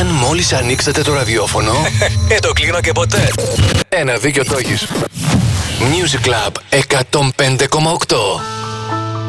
μόλις ανοίξετε το ραδιόφωνο, Το κλείνω και ποτέ. ένα δίκιο το έχεις. Music Club 105,8.